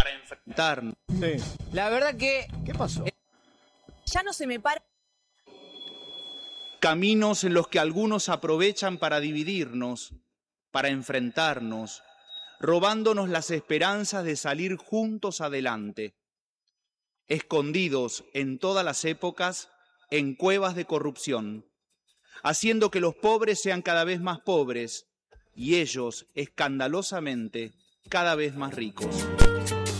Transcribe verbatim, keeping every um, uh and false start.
para enfrentarnos. Sí. La verdad que ¿Qué pasó? ya no se me para. Caminos en los que algunos aprovechan para dividirnos, para enfrentarnos, robándonos las esperanzas de salir juntos adelante, escondidos en todas las épocas en cuevas de corrupción, haciendo que los pobres sean cada vez más pobres y ellos, escandalosamente, cada vez más ricos.